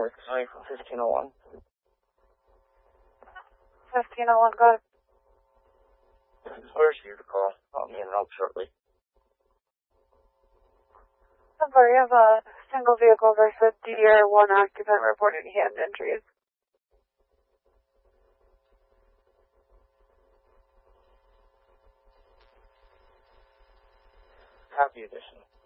North, calling from 1501. 1501, go ahead. Where's your call? I'll be in help shortly. You have a single vehicle versus DDR, one occupant reported hand injuries. Copy addition.